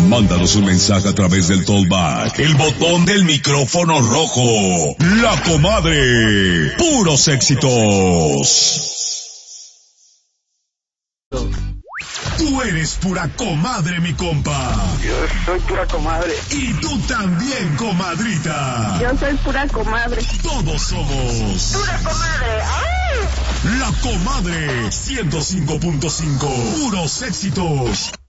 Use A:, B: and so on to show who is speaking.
A: Mándanos un mensaje a través del Talkback, el botón del micrófono rojo. La Comadre. Puros éxitos. Tú eres pura comadre, mi compa.
B: Yo soy pura comadre.
A: Y tú también, comadrita.
C: Yo soy pura comadre.
A: Todos somos
C: Pura comadre. ¡Ay!
A: La Comadre 105.5. Puros éxitos.